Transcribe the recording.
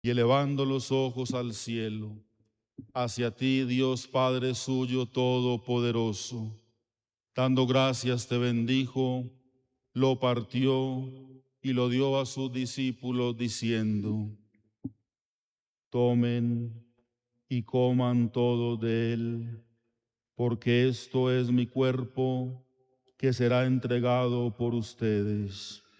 y elevando los ojos al cielo, hacia ti, Dios Padre suyo todopoderoso, dando gracias te bendijo, lo partió y lo dio a sus discípulos diciendo: tomen y coman todos de él, porque esto es mi cuerpo que será entregado por ustedes.